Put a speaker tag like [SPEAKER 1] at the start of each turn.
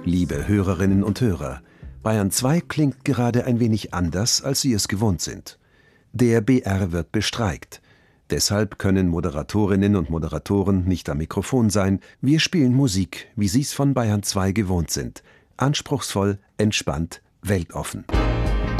[SPEAKER 1] Liebe Hörerinnen und Hörer, Bayern 2 klingt gerade ein wenig anders, als Sie es gewohnt sind. Der BR wird bestreikt. Deshalb können Moderatorinnen und Moderatoren nicht am Mikrofon sein. Wir spielen Musik, wie Sie es von Bayern 2 gewohnt sind. Anspruchsvoll, entspannt, weltoffen.